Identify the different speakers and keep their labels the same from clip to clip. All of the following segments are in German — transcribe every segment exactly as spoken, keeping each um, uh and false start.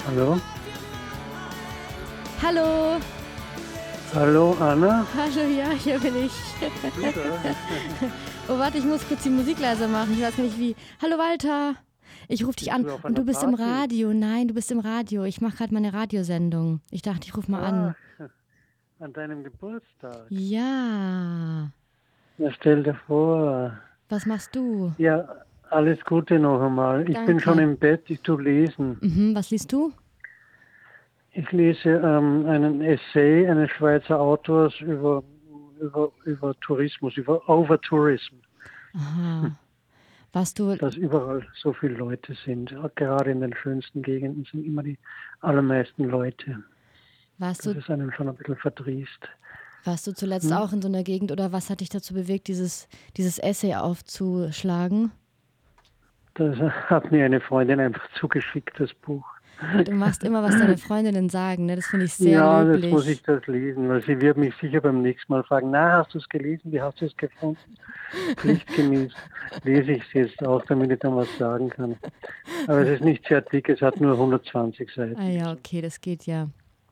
Speaker 1: Hallo?
Speaker 2: Hallo.
Speaker 1: Hallo, Anna?
Speaker 2: Hallo, ja, hier bin ich. Oh, warte, ich muss kurz die Musik leiser machen. Ich weiß gar nicht wie. Hallo, Walter. Ich rufe dich
Speaker 1: Bist
Speaker 2: an
Speaker 1: du auf
Speaker 2: und du
Speaker 1: einer
Speaker 2: bist im
Speaker 1: Party?
Speaker 2: Radio. Nein, du bist im Radio. Ich mache gerade meine Radiosendung. Ich dachte, ich rufe mal an.
Speaker 1: Ach, an deinem Geburtstag.
Speaker 2: Ja.
Speaker 1: Na, stell dir vor.
Speaker 2: Was machst du?
Speaker 1: Ja, alles Gute noch einmal. Ich bin schon
Speaker 2: Danke.
Speaker 1: im Bett, ich tu lesen.
Speaker 2: Mhm, was liest du?
Speaker 1: Ich lese ähm, einen Essay eines Schweizer Autors über, über, über Tourismus, über Overtourism.
Speaker 2: Aha. Warst du,
Speaker 1: Dass überall so viele Leute sind. Gerade in den schönsten Gegenden sind immer die allermeisten Leute.
Speaker 2: warst
Speaker 1: Das
Speaker 2: du,
Speaker 1: ist einem schon ein bisschen verdrießt.
Speaker 2: warst du zuletzt
Speaker 1: Hm?
Speaker 2: auch in so einer Gegend oder was hat dich dazu bewegt, dieses, dieses Essay aufzuschlagen?
Speaker 1: Das hat mir eine Freundin einfach zugeschickt, das Buch.
Speaker 2: Du machst immer, was deine Freundinnen sagen, ne? Das finde ich sehr
Speaker 1: Ja, jetzt muss ich
Speaker 2: löblich.
Speaker 1: das lesen, weil sie wird mich sicher beim nächsten Mal fragen, na, hast du es gelesen, wie hast du es gefunden? Pflichtgemäß lese ich es jetzt auch, damit ich dann was sagen kann. Aber es ist nicht sehr dick, es hat nur hundertzwanzig Seiten.
Speaker 2: Ah ja, okay, das geht ja.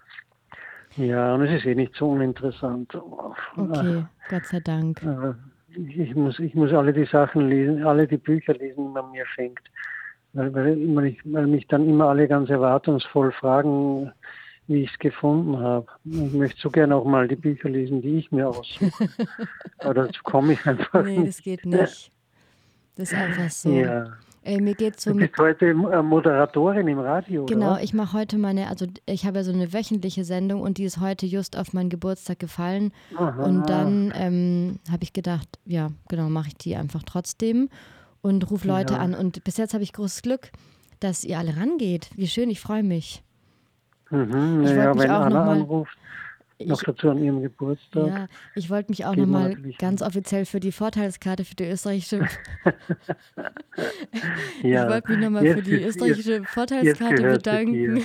Speaker 1: Ja, und es ist eh nicht so uninteressant.
Speaker 2: Okay, Gott sei Dank.
Speaker 1: Aber ich muss, ich muss alle die Sachen lesen, alle die Bücher lesen, die man mir schenkt. Weil, weil, immer nicht, weil mich dann immer alle ganz erwartungsvoll fragen, wie ich es gefunden habe. Ich möchte so gerne auch mal die Bücher lesen, die ich mir aussuche. Aber dazu komme ich einfach
Speaker 2: Nee,
Speaker 1: nicht.
Speaker 2: das geht nicht. Das ist einfach so.
Speaker 1: Ja.
Speaker 2: Ey, mir geht's so
Speaker 1: Du
Speaker 2: mit.
Speaker 1: bist heute äh, Moderatorin im Radio, oder
Speaker 2: Genau,
Speaker 1: was?
Speaker 2: ich mache heute meine, also ich habe ja so eine wöchentliche Sendung und die ist heute just auf meinen Geburtstag gefallen. Und
Speaker 1: Aha,
Speaker 2: dann ähm, habe ich gedacht, ja, genau, mache ich die einfach trotzdem und rufe Leute
Speaker 1: ja.
Speaker 2: an. Und bis jetzt habe ich großes Glück, dass ihr alle rangeht. Wie schön, ich freue mich.
Speaker 1: Mhm,
Speaker 2: Ich wollte
Speaker 1: naja,
Speaker 2: mich
Speaker 1: wenn
Speaker 2: auch
Speaker 1: Anna
Speaker 2: nochmal.
Speaker 1: anruft, noch
Speaker 2: Ich,
Speaker 1: dazu an ihrem Geburtstag,
Speaker 2: ja, ich wollte mich auch
Speaker 1: geht man
Speaker 2: nochmal
Speaker 1: natürlich
Speaker 2: ganz
Speaker 1: an.
Speaker 2: offiziell für die Vorteilskarte für die österreichische. Ich
Speaker 1: Ja,
Speaker 2: wollte mich nochmal für
Speaker 1: jetzt
Speaker 2: die
Speaker 1: ist, jetzt,
Speaker 2: österreichische
Speaker 1: jetzt
Speaker 2: Vorteilskarte
Speaker 1: gehört sie
Speaker 2: bedanken.
Speaker 1: dir.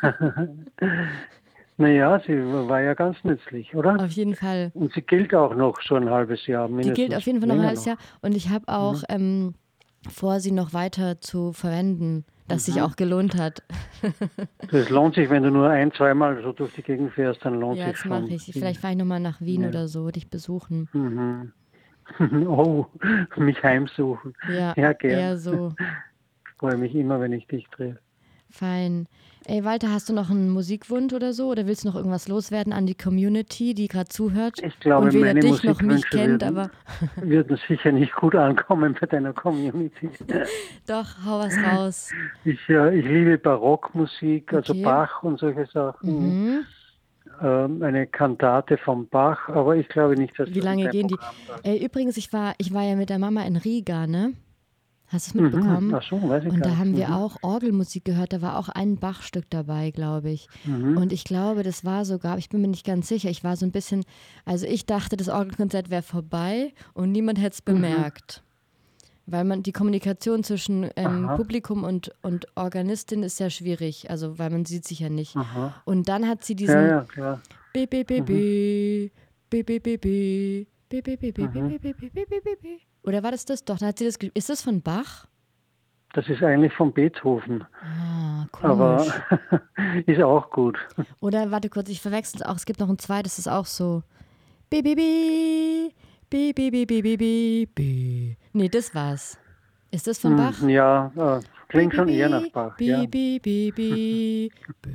Speaker 1: Naja, sie war ja ganz nützlich, oder?
Speaker 2: Auf jeden Fall.
Speaker 1: Und sie gilt auch noch so ein halbes Jahr,
Speaker 2: Die gilt
Speaker 1: mindestens
Speaker 2: auf jeden Fall noch ein
Speaker 1: länger
Speaker 2: halbes
Speaker 1: noch.
Speaker 2: Jahr. Und ich habe auch
Speaker 1: Mhm.
Speaker 2: ähm, vor, sie noch weiter zu verwenden, dass sich
Speaker 1: Mhm.
Speaker 2: auch gelohnt hat.
Speaker 1: Das lohnt sich, wenn du nur ein, zweimal so durch die Gegend fährst, dann lohnt
Speaker 2: Ja,
Speaker 1: sich
Speaker 2: das mache
Speaker 1: schon.
Speaker 2: ich. Vielleicht fahre ich nochmal nach Wien
Speaker 1: Ja.
Speaker 2: oder so, dich besuchen.
Speaker 1: Mhm. Oh, mich heimsuchen.
Speaker 2: Ja,
Speaker 1: Ja, gern.
Speaker 2: eher so.
Speaker 1: Ich freue mich immer, wenn ich dich treffe.
Speaker 2: Fein. Ey, Walter, hast du noch einen Musikwunsch oder so? Oder willst du noch irgendwas loswerden an die Community, die gerade zuhört
Speaker 1: Ich glaube,
Speaker 2: und weder
Speaker 1: meine
Speaker 2: dich noch mich
Speaker 1: Musikwünsche
Speaker 2: kennt,
Speaker 1: würden,
Speaker 2: aber
Speaker 1: würden sicher nicht gut ankommen bei deiner Community.
Speaker 2: doch, hau was raus.
Speaker 1: Ich, äh, ich liebe Barockmusik, also
Speaker 2: Okay.
Speaker 1: Bach und solche Sachen.
Speaker 2: Mhm.
Speaker 1: Ähm, eine Kantate von Bach, aber ich glaube nicht, dass
Speaker 2: Wie
Speaker 1: das in
Speaker 2: lange
Speaker 1: dein
Speaker 2: gehen die?
Speaker 1: Programm passt.
Speaker 2: Äh, übrigens, ich war, ich war ja mit der Mama in Riga, ne? Hast du es
Speaker 1: Mhm.
Speaker 2: mitbekommen?
Speaker 1: Ach so, weiß ich
Speaker 2: Und
Speaker 1: gar
Speaker 2: da
Speaker 1: nicht.
Speaker 2: haben wir
Speaker 1: Mhm.
Speaker 2: auch Orgelmusik gehört. Da war auch ein Bachstück dabei, glaube ich.
Speaker 1: Mhm.
Speaker 2: Und ich glaube, das war sogar, ich bin mir nicht ganz sicher, ich war so ein bisschen, also ich dachte, das Orgelkonzert wäre vorbei und niemand hätte es
Speaker 1: Mhm.
Speaker 2: bemerkt. Weil man die Kommunikation zwischen ähm,
Speaker 1: Aha,
Speaker 2: Publikum und, und Organistin ist sehr schwierig, also weil man sieht sich ja nicht.
Speaker 1: aha.
Speaker 2: Und dann hat sie
Speaker 1: Ja,
Speaker 2: diesen
Speaker 1: ja, klar.
Speaker 2: B B B
Speaker 1: Mhm.
Speaker 2: B B B B B B B B B B
Speaker 1: Mhm.
Speaker 2: B B B B B B. Oder war das das? Doch, dann hat sie das. ge- Ist das von Bach?
Speaker 1: Das ist eigentlich von Beethoven,
Speaker 2: Ah,
Speaker 1: aber
Speaker 2: komisch.
Speaker 1: ist auch gut.
Speaker 2: Oder warte kurz, ich verwechsel es auch. Es gibt noch ein zweites, das ist auch so. B B B B B B B B B B. Nee, das war's. Ist das von
Speaker 1: Hm,
Speaker 2: Bach?
Speaker 1: ja, äh,
Speaker 2: B
Speaker 1: klingt
Speaker 2: B
Speaker 1: schon eher nach
Speaker 2: B
Speaker 1: Bach,
Speaker 2: B
Speaker 1: ja.
Speaker 2: B B B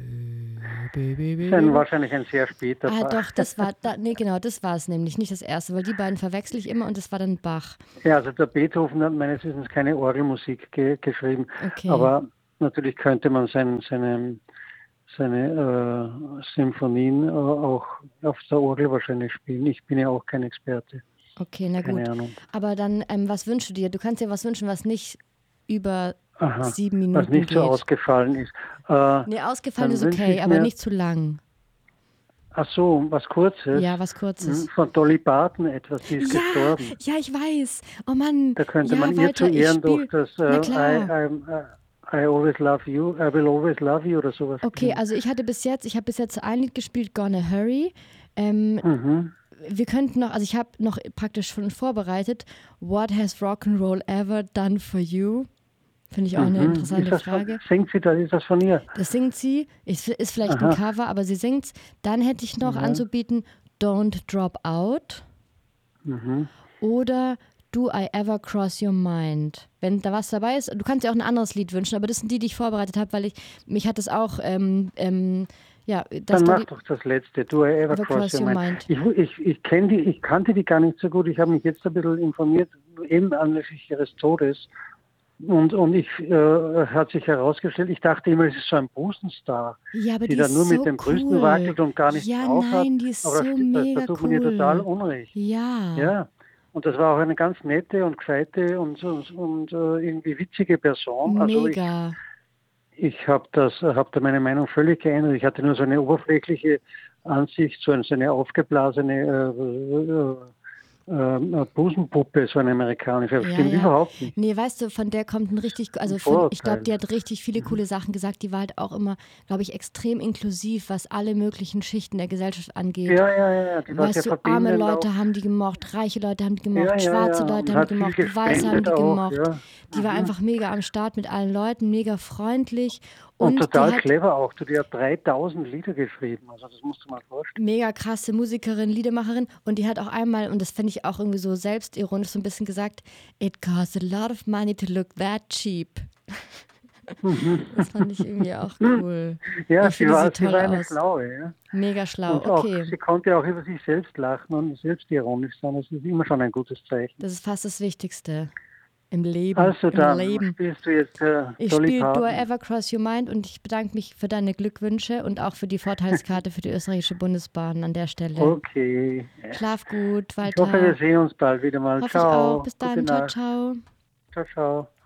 Speaker 2: B B
Speaker 1: Ist
Speaker 2: B
Speaker 1: ein,
Speaker 2: B.
Speaker 1: wahrscheinlich ein sehr später
Speaker 2: Ah,
Speaker 1: Bach.
Speaker 2: doch, das war, da, nee, genau, das war es nämlich, nicht das erste, weil die beiden verwechsel ich immer und das war dann Bach.
Speaker 1: Ja, also der Beethoven hat meines Wissens keine Orgelmusik ge geschrieben,
Speaker 2: Okay.
Speaker 1: aber natürlich könnte man sein, seine, seine äh, Symphonien äh, auch auf der Orgel wahrscheinlich spielen. Ich bin ja auch kein Experte,
Speaker 2: Okay, na gut.
Speaker 1: keine Ahnung.
Speaker 2: Aber dann, ähm, was wünschst du dir? Du kannst dir was wünschen, was nicht über
Speaker 1: Aha,
Speaker 2: sieben
Speaker 1: was
Speaker 2: Minuten
Speaker 1: nicht so
Speaker 2: geht.
Speaker 1: ausgefallen ist. Äh,
Speaker 2: Nee, ausgefallen
Speaker 1: dann
Speaker 2: ist
Speaker 1: wünsche
Speaker 2: okay,
Speaker 1: ich
Speaker 2: aber
Speaker 1: mir,
Speaker 2: nicht zu lang.
Speaker 1: ach so, was Kurzes,
Speaker 2: Ja, was
Speaker 1: hm,
Speaker 2: Kurzes.
Speaker 1: von Dolly Parton etwas, die ist
Speaker 2: Ja,
Speaker 1: gestorben.
Speaker 2: ja, ich weiß. Oh Mann.
Speaker 1: Da könnte man
Speaker 2: Ja,
Speaker 1: ihr zu
Speaker 2: Walter, ich
Speaker 1: Ehren doch
Speaker 2: spiel.
Speaker 1: das äh,
Speaker 2: Na
Speaker 1: I,
Speaker 2: klar.
Speaker 1: I'm, uh, I always love you, I will always love you oder sowas
Speaker 2: Okay,
Speaker 1: spielen.
Speaker 2: also ich hatte bis jetzt, ich habe bis jetzt ein Lied gespielt, Gonna Hurry. Ähm,
Speaker 1: Mhm.
Speaker 2: wir könnten noch, also ich habe noch praktisch schon vorbereitet, What has Rock'n'Roll ever done for you? Finde ich auch eine
Speaker 1: Mhm.
Speaker 2: interessante
Speaker 1: Ist das
Speaker 2: Frage.
Speaker 1: von, singt sie da, ist das von ihr?
Speaker 2: Das singt sie, ist, ist vielleicht ein
Speaker 1: Aha,
Speaker 2: Cover, aber sie singt's. Dann hätte ich noch
Speaker 1: ja.
Speaker 2: anzubieten Don't Drop Out
Speaker 1: Mhm.
Speaker 2: oder Do I Ever Cross Your Mind. Wenn da was dabei ist, du kannst dir auch ein anderes Lied wünschen, aber das sind die, die ich vorbereitet habe, weil ich, mich hat das auch, ähm, ähm, ja, das
Speaker 1: Dann
Speaker 2: war
Speaker 1: mach
Speaker 2: die
Speaker 1: doch das letzte, Do I Ever
Speaker 2: Ever
Speaker 1: Cross
Speaker 2: Cross
Speaker 1: Your
Speaker 2: Your
Speaker 1: Mind.
Speaker 2: Mind.
Speaker 1: Ich, ich, ich, kenn die, ich kannte die gar nicht so gut. Ich habe mich jetzt ein bisschen informiert, eben anlässlich ihres Todes. Und, und ich äh, hat sich herausgestellt, ich dachte immer, es ist so ein Busenstar,
Speaker 2: Ja, aber
Speaker 1: die
Speaker 2: die
Speaker 1: da nur
Speaker 2: ist
Speaker 1: mit
Speaker 2: so
Speaker 1: den Brüsten
Speaker 2: cool.
Speaker 1: wackelt und gar nichts
Speaker 2: Ja,
Speaker 1: drauf hat.
Speaker 2: nein, die ist
Speaker 1: Aber
Speaker 2: so
Speaker 1: da, da
Speaker 2: mega
Speaker 1: tut man ihr total
Speaker 2: cool.
Speaker 1: Unrecht.
Speaker 2: Ja,
Speaker 1: Ja. Und das war auch eine ganz nette und gescheite und, und, und äh, irgendwie witzige Person. Also ich,
Speaker 2: mega.
Speaker 1: ich habe das, habe da meine Meinung völlig geändert. Ich hatte nur so eine oberflächliche Ansicht, so eine, so eine aufgeblasene äh, äh, äh, Busenpuppe, so eine amerikanische. Das
Speaker 2: Ja,
Speaker 1: stimmt
Speaker 2: ja.
Speaker 1: überhaupt nicht.
Speaker 2: Nee, weißt du, von der kommt ein richtig,
Speaker 1: Ein
Speaker 2: also von, ich glaube,
Speaker 1: Vorurteil.
Speaker 2: die hat richtig viele coole Sachen gesagt. Die war halt auch immer, glaube ich, extrem inklusiv, was alle möglichen Schichten der Gesellschaft angeht.
Speaker 1: Ja, ja, ja, ja, die war sehr
Speaker 2: Weißt du, arme
Speaker 1: verbindend auch.
Speaker 2: Leute haben die gemocht, reiche Leute haben die
Speaker 1: Ja,
Speaker 2: gemocht,
Speaker 1: ja,
Speaker 2: schwarze
Speaker 1: ja.
Speaker 2: Leute
Speaker 1: Und
Speaker 2: haben die
Speaker 1: hat viel
Speaker 2: gemocht, Weiße haben
Speaker 1: gespendet
Speaker 2: die
Speaker 1: auch,
Speaker 2: gemocht.
Speaker 1: ja.
Speaker 2: Die war
Speaker 1: Mhm.
Speaker 2: einfach mega am Start mit allen Leuten, mega freundlich
Speaker 1: Und
Speaker 2: und die
Speaker 1: total
Speaker 2: hat
Speaker 1: clever auch. Du, die hat dreitausend Lieder geschrieben. Also das musst du mal vorstellen.
Speaker 2: mega krasse Musikerin, Liedermacherin und die hat auch einmal, und das finde ich auch irgendwie so selbstironisch so ein bisschen gesagt, it costs a lot of money to look that cheap.
Speaker 1: Mhm.
Speaker 2: Das fand ich irgendwie auch cool.
Speaker 1: Ja,
Speaker 2: Ich
Speaker 1: sie
Speaker 2: finde, die
Speaker 1: war,
Speaker 2: sieht
Speaker 1: sie
Speaker 2: toll
Speaker 1: war eine
Speaker 2: aus.
Speaker 1: Schlaue, ja.
Speaker 2: Mega schlau.
Speaker 1: Und auch,
Speaker 2: Okay,
Speaker 1: sie konnte auch über sich selbst lachen und selbstironisch sein. Das ist immer schon ein gutes Zeichen.
Speaker 2: das ist fast das Wichtigste im Leben.
Speaker 1: Also
Speaker 2: Im
Speaker 1: dann
Speaker 2: Leben.
Speaker 1: spielst du jetzt äh,
Speaker 2: Ich
Speaker 1: Dolly
Speaker 2: spiele Do I
Speaker 1: Parton.
Speaker 2: Ever Cross Your Mind und ich bedanke mich für deine Glückwünsche und auch für die Vorteilskarte für die österreichische Bundesbahn an der Stelle.
Speaker 1: Okay.
Speaker 2: Schlaf gut,
Speaker 1: Ich hoffe, wir
Speaker 2: Walter.
Speaker 1: sehen uns bald wieder mal.
Speaker 2: Hoffe ich auch.
Speaker 1: Ciao.
Speaker 2: Bis
Speaker 1: Gute
Speaker 2: dann. Ciao,
Speaker 1: Nacht.
Speaker 2: ciao.
Speaker 1: Ciao, ciao.